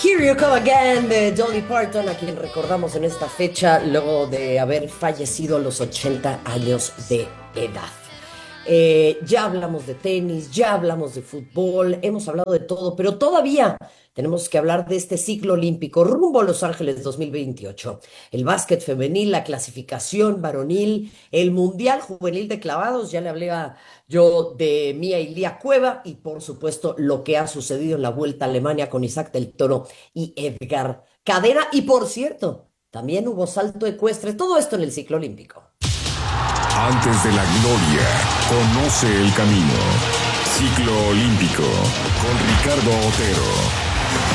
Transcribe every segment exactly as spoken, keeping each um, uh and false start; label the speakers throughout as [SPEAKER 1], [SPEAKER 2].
[SPEAKER 1] Here You Come Again de Dolly Parton, a quien recordamos en esta fecha luego de haber fallecido a los ochenta años de edad. Eh, ya hablamos de tenis, ya hablamos de fútbol, hemos hablado de todo, pero todavía tenemos que hablar de este ciclo olímpico rumbo a Los Ángeles dos mil veintiocho. El básquet femenil, la clasificación varonil, el Mundial Juvenil de Clavados, ya le hablé a yo de Mía Ilia Cueva y por supuesto lo que ha sucedido en la Vuelta a Alemania con Isaac del Toro y Edgar Cadena. Y por cierto, también hubo salto ecuestre, todo esto en el ciclo olímpico.
[SPEAKER 2] Antes de la gloria, conoce el camino. Ciclo olímpico con Ricardo Otero.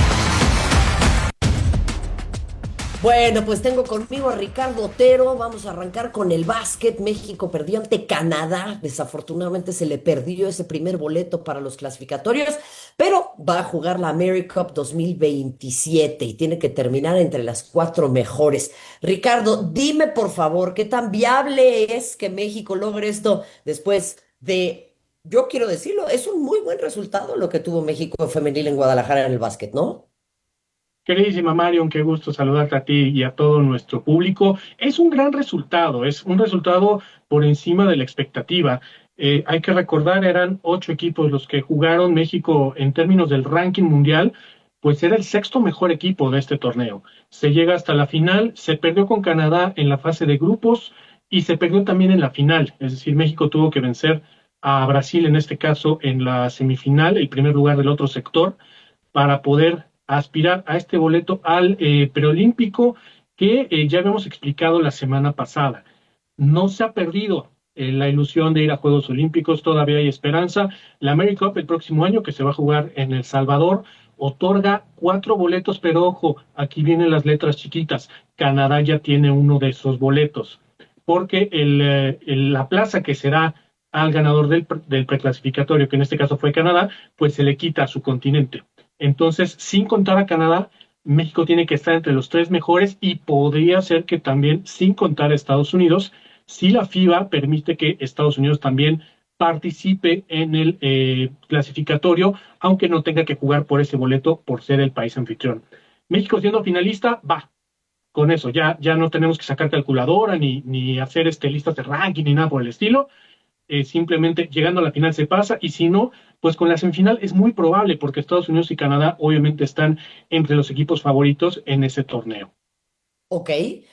[SPEAKER 1] Bueno, pues tengo conmigo a Ricardo Otero. Vamos a arrancar con el básquet. México perdió ante Canadá. Desafortunadamente se le perdió ese primer boleto para los clasificatorios, pero va a jugar la AmeriCup dos mil veintisiete y tiene que terminar entre las cuatro mejores. Ricardo, dime por favor, ¿qué tan viable es que México logre esto después de, yo quiero decirlo, es un muy buen resultado lo que tuvo México femenil en Guadalajara en el básquet, ¿no?
[SPEAKER 3] Queridísima Marion, qué gusto saludarte a ti y a todo nuestro público. Es un gran resultado, es un resultado por encima de la expectativa. Eh, hay que recordar, eran ocho equipos los que jugaron. México en términos del ranking mundial, pues era el sexto mejor equipo de este torneo. Se llega hasta la final, se perdió con Canadá en la fase de grupos y se perdió también en la final. Es decir, México tuvo que vencer a Brasil en este caso en la semifinal, el primer lugar del otro sector, para poder aspirar a este boleto al eh, preolímpico que eh, ya habíamos explicado la semana pasada. No se ha perdido eh, la ilusión de ir a Juegos Olímpicos, todavía hay esperanza. La AmeriCup el próximo año, que se va a jugar en El Salvador, otorga cuatro boletos, pero ojo, aquí vienen las letras chiquitas. Canadá ya tiene uno de esos boletos, porque el, eh, el, la plaza que será al ganador del, del preclasificatorio, que en este caso fue Canadá, pues se le quita a su continente. Entonces, sin contar a Canadá, México tiene que estar entre los tres mejores y podría ser que también, sin contar a Estados Unidos, si la FIBA permite que Estados Unidos también participe en el eh, clasificatorio, aunque no tenga que jugar por ese boleto por ser el país anfitrión. México siendo finalista, va, con eso, ya, ya no tenemos que sacar calculadora ni, ni hacer este, listas de ranking ni nada por el estilo. Eh, simplemente llegando a la final se pasa, y si no, pues con la semifinal es muy probable, porque Estados Unidos y Canadá obviamente están entre los equipos favoritos en ese torneo.
[SPEAKER 1] Ok,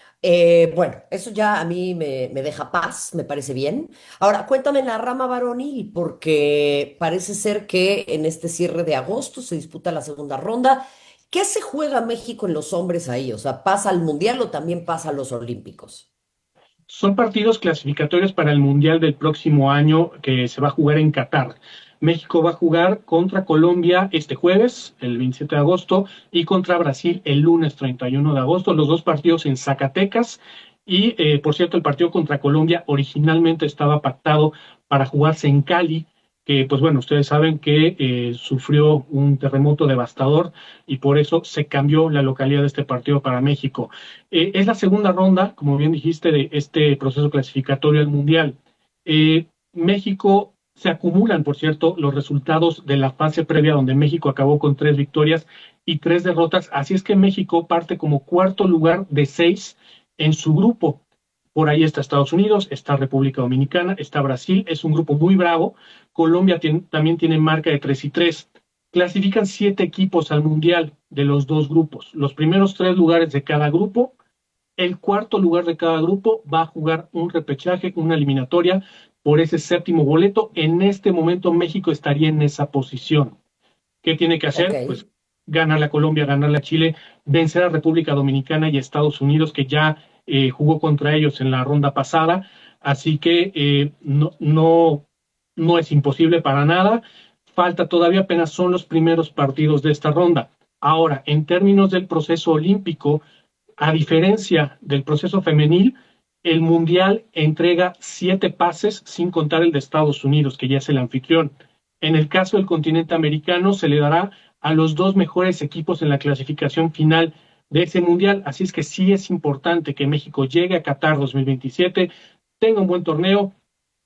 [SPEAKER 1] eh, bueno, eso ya a mí me, me deja paz, me parece bien. Ahora, cuéntame la rama varonil, porque parece ser que en este cierre de agosto se disputa la segunda ronda. ¿Qué se juega México en los hombres ahí? O sea, ¿pasa al Mundial o también pasa a los Olímpicos?
[SPEAKER 3] Son partidos clasificatorios para el Mundial del próximo año que se va a jugar en Qatar. México va a jugar contra Colombia este jueves, el veintisiete de agosto, y contra Brasil el lunes treinta y uno de agosto, los dos partidos en Zacatecas. Y, eh, por cierto, el partido contra Colombia originalmente estaba pactado para jugarse en Cali, que, pues bueno, ustedes saben que eh, sufrió un terremoto devastador y por eso se cambió la localidad de este partido para México. Eh, es la segunda ronda, como bien dijiste, de este proceso clasificatorio al Mundial. Eh, México, se acumulan, por cierto, los resultados de la fase previa, donde México acabó con tres victorias y tres derrotas. Así es que México parte como cuarto lugar de seis en su grupo. Por ahí está Estados Unidos, está República Dominicana, está Brasil, es un grupo muy bravo. Colombia tiene, también tiene marca de tres y tres. Clasifican siete equipos al Mundial de los dos grupos. Los primeros tres lugares de cada grupo, el cuarto lugar de cada grupo va a jugar un repechaje, una eliminatoria por ese séptimo boleto. En este momento México estaría en esa posición. ¿Qué tiene que
[SPEAKER 1] Ok.
[SPEAKER 3] hacer? Pues ganarle a Colombia, ganarle a Chile, vencer a República Dominicana y a Estados Unidos, que ya eh, jugó contra ellos en la ronda pasada. Así que eh, no, no, no es imposible para nada. Falta todavía, apenas son los primeros partidos de esta ronda. Ahora, en términos del proceso olímpico, a diferencia del proceso femenil, el Mundial entrega siete pases sin contar el de Estados Unidos, que ya es el anfitrión. En el caso del continente americano, se le dará a los dos mejores equipos en la clasificación final de ese Mundial. Así es que sí es importante que México llegue a Qatar dos mil veintisiete, tenga un buen torneo,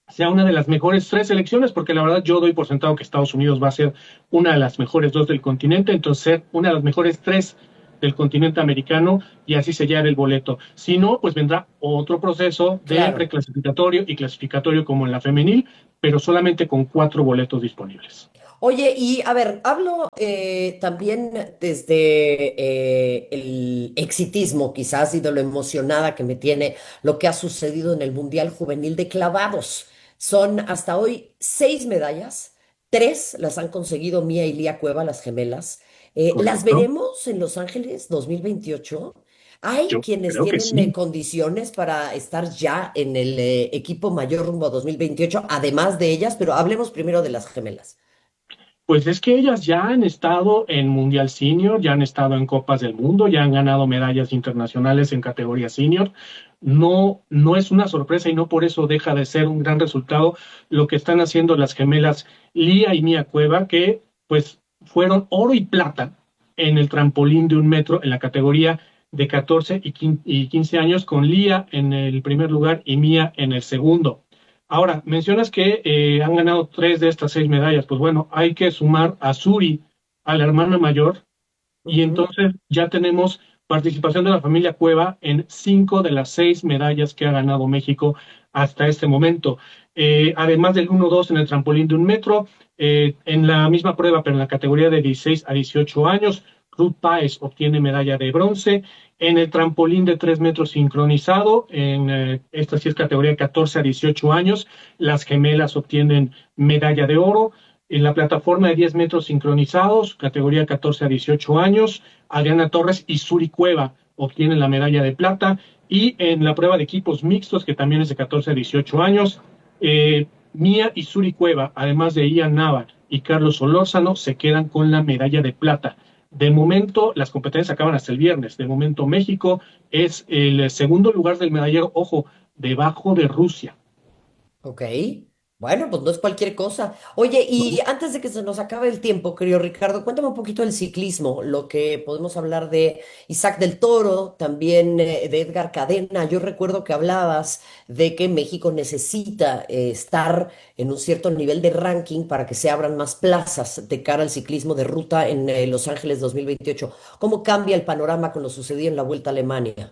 [SPEAKER 3] sea una de las mejores tres selecciones, porque la verdad yo doy por sentado que Estados Unidos va a ser una de las mejores dos del continente, entonces ser una de las mejores tres del continente americano y así sellar el boleto. Si no, pues vendrá otro proceso de
[SPEAKER 1] Claro.
[SPEAKER 3] preclasificatorio y clasificatorio como en la femenil, pero solamente con cuatro boletos disponibles.
[SPEAKER 1] Oye, y a ver, hablo eh, también desde eh, el exitismo, quizás, y de lo emocionada que me tiene lo que ha sucedido en el Mundial Juvenil de Clavados. Son hasta hoy seis medallas, tres las han conseguido Mía y Lía Cueva, las gemelas. Eh, ¿las
[SPEAKER 3] ¿Correcto?
[SPEAKER 1] veremos en Los Ángeles dos mil veintiocho? ¿Hay
[SPEAKER 3] Yo
[SPEAKER 1] quienes
[SPEAKER 3] creo que
[SPEAKER 1] tienen eh,
[SPEAKER 3] sí.
[SPEAKER 1] condiciones para estar ya en el eh, equipo mayor rumbo a dos mil veintiocho, además de ellas? Pero hablemos primero de las gemelas.
[SPEAKER 3] Pues es que ellas ya han estado en Mundial Senior, ya han estado en Copas del Mundo, ya han ganado medallas internacionales en categoría senior. No, no es una sorpresa y no por eso deja de ser un gran resultado lo que están haciendo las gemelas Lía y Mía Cueva, que pues fueron oro y plata en el trampolín de un metro en la categoría de catorce y quince años, con Lía en el primer lugar y Mía en el segundo. Ahora, mencionas que eh, han ganado tres de estas seis medallas. Pues bueno, hay que sumar a Suri, a la hermana mayor, y
[SPEAKER 1] Ujú.
[SPEAKER 3] entonces ya tenemos participación de la familia Cueva en cinco de las seis medallas que ha ganado México hasta este momento. Eh, además del uno dos en el trampolín de un metro, eh, en la misma prueba, pero en la categoría de dieciséis a dieciocho años, Ruth Páez obtiene medalla de bronce. En el trampolín de tres metros sincronizado, en eh, esta sí es categoría catorce a dieciocho años, las gemelas obtienen medalla de oro. En la plataforma de diez metros sincronizados, categoría catorce a dieciocho años, Adriana Torres y Suri Cueva obtienen la medalla de plata. Y en la prueba de equipos mixtos, que también es de catorce a dieciocho años, eh, Mía y Suri Cueva, además de Ian Nava y Carlos Solórzano, se quedan con la medalla de plata. De momento, las competencias acaban hasta el viernes. De momento, México es el segundo lugar del medallero, ojo, debajo de Rusia.
[SPEAKER 1] Ok, bueno, pues no es cualquier cosa. Oye, y antes de que se nos acabe el tiempo, querido Ricardo, cuéntame un poquito del ciclismo, lo que podemos hablar de Isaac del Toro, también eh, de Edgar Cadena. Yo recuerdo que hablabas de que México necesita eh, estar en un cierto nivel de ranking para que se abran más plazas de cara al ciclismo de ruta en eh, Los Ángeles dos mil veintiocho. ¿Cómo cambia el panorama con lo sucedido en la Vuelta a Alemania?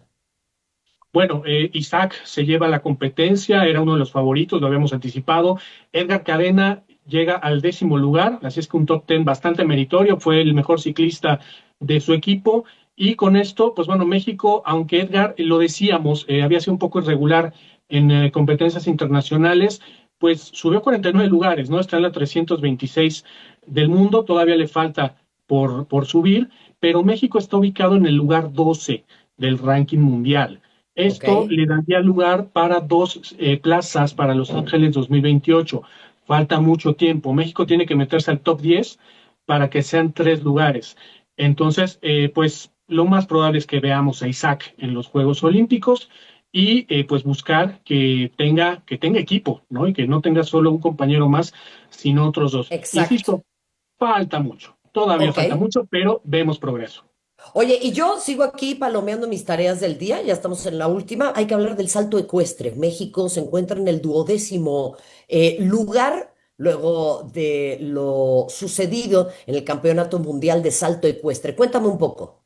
[SPEAKER 3] Bueno, eh, Isaac se lleva la competencia, era uno de los favoritos, lo habíamos anticipado. Edgar Cadena llega al décimo lugar, así es que un top ten bastante meritorio, fue el mejor ciclista de su equipo. Y con esto, pues bueno, México, aunque Edgar, eh, lo decíamos, eh, había sido un poco irregular en eh, competencias internacionales, pues subió cuarenta y nueve lugares, ¿no? Está en la trescientos veintiséis del mundo, todavía le falta por, por subir, pero México está ubicado en el lugar doce del ranking mundial.
[SPEAKER 1] Ok,
[SPEAKER 3] Esto le daría lugar para dos eh, plazas para Los Ángeles dos mil veintiocho. Falta mucho tiempo. México tiene que meterse al top diez para que sean tres lugares. Entonces, eh, pues lo más probable es que veamos a Isaac en los Juegos Olímpicos y eh, pues buscar que tenga, que tenga equipo, ¿no? Y que no tenga solo un compañero más, sino otros dos.
[SPEAKER 1] exacto.
[SPEAKER 3] Insisto, falta mucho. Todavía
[SPEAKER 1] Ok.
[SPEAKER 3] falta mucho, pero vemos progreso.
[SPEAKER 1] Oye, y yo sigo aquí palomeando mis tareas del día, ya estamos en la última. Hay que hablar del salto ecuestre. México se encuentra en el duodécimo eh, lugar luego de lo sucedido en el Campeonato Mundial de Salto Ecuestre. Cuéntame un poco.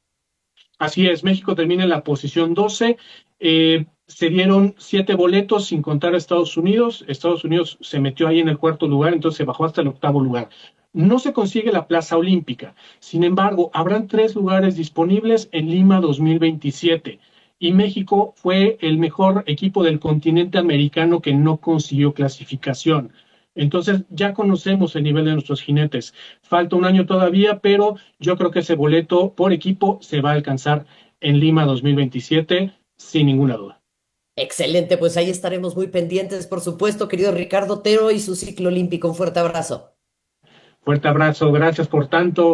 [SPEAKER 3] Así es, México termina en la posición doce. Eh, se dieron siete boletos sin contar a Estados Unidos. Estados Unidos se metió ahí en el cuarto lugar, entonces se bajó hasta el octavo lugar. No se consigue la plaza olímpica. Sin embargo, habrán tres lugares disponibles en Lima dos mil veintisiete. Y México fue el mejor equipo del continente americano que no consiguió clasificación. Entonces ya conocemos el nivel de nuestros jinetes. Falta un año todavía, pero yo creo que ese boleto por equipo se va a alcanzar en Lima dos mil veintisiete sin ninguna duda.
[SPEAKER 1] Excelente, pues ahí estaremos muy pendientes, por supuesto, querido Ricardo Otero y su ciclo olímpico. Un fuerte abrazo.
[SPEAKER 3] Fuerte abrazo, gracias por tanto.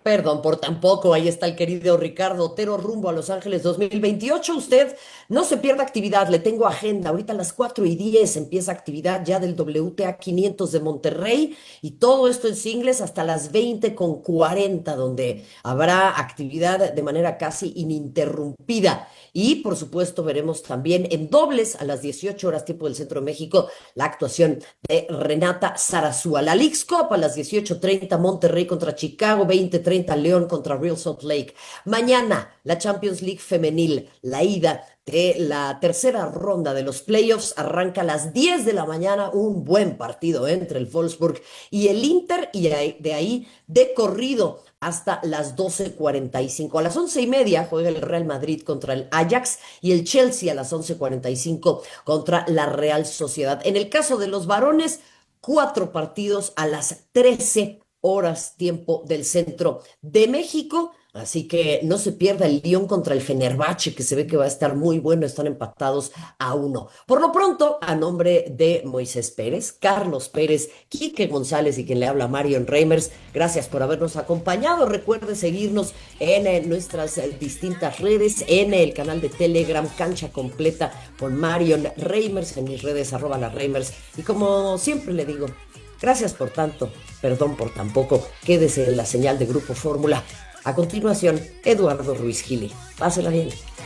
[SPEAKER 1] Perdón por tampoco, ahí está el querido Ricardo Otero rumbo a Los Ángeles dos mil veintiocho. Usted no se pierda actividad, le tengo agenda. Ahorita a las cuatro y diez empieza actividad ya del W T A quinientos de Monterrey y todo esto en singles hasta las veinte con cuarenta, donde habrá actividad de manera casi ininterrumpida. Y por supuesto veremos también en dobles a las dieciocho horas tiempo del Centro de México la actuación de Renata Zarazúa. La Leagues Cup a las dieciocho treinta Monterrey contra Chicago, veinte treinta León contra Real Salt Lake. Mañana la Champions League femenil, la ida de la tercera ronda de los playoffs arranca a las diez de la mañana, un buen partido entre el Wolfsburg y el Inter y de ahí de corrido hasta las doce cuarenta y cinco. A las once y media juega el Real Madrid contra el Ajax y el Chelsea a las once cuarenta y cinco contra la Real Sociedad. En el caso de los varones, cuatro partidos a las trece horas tiempo del Centro de México. Así que no se pierda el Lyon contra el Fenerbahce, que se ve que va a estar muy bueno, están empatados a uno. Por lo pronto, a nombre de Moisés Pérez, Carlos Pérez, Quique González y quien le habla Marion Reimers, gracias por habernos acompañado. Recuerde seguirnos en, en nuestras eh, distintas redes, en el canal de Telegram, Cancha Completa con Marion Reimers, en mis redes, arroba las Reimers. Y como siempre le digo, gracias por tanto, perdón por tan poco, quédese en la señal de Grupo Fórmula. A continuación, Eduardo Ruiz Gili. Pásela bien.